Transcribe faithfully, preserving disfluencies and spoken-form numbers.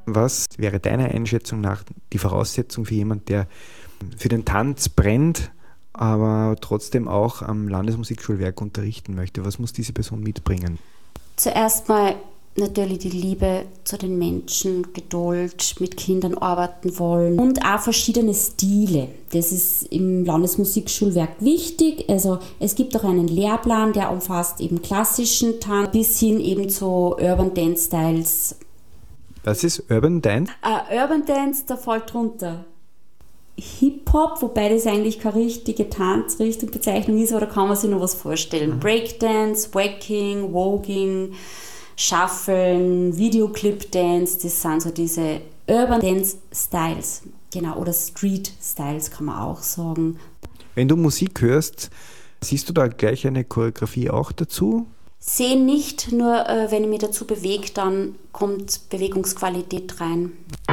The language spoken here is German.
Was wäre deiner Einschätzung nach die Voraussetzung für jemanden, der für den Tanz brennt, aber trotzdem auch am Landesmusikschulwerk unterrichten möchte? Was muss diese Person mitbringen? Zuerst mal natürlich die Liebe zu den Menschen, Geduld, mit Kindern arbeiten wollen und auch verschiedene Stile. Das ist im Landesmusikschulwerk wichtig. Also es gibt auch einen Lehrplan, der umfasst eben klassischen Tanz bis hin eben zu Urban Dance Styles. Was ist Urban Dance? Uh, Urban Dance, da fällt drunter Hip-Hop, wobei das eigentlich keine richtige Tanzrichtung, Bezeichnung ist, aber da kann man sich noch was vorstellen. Mhm. Breakdance, Wacking, Voguing, Shufflen, Videoclip-Dance, das sind so diese Urban Dance Styles, genau, oder Street Styles kann man auch sagen. Wenn du Musik hörst, siehst du da gleich eine Choreografie auch dazu? Sehen nicht, nur äh, wenn ich mich dazu bewege, dann kommt Bewegungsqualität rein.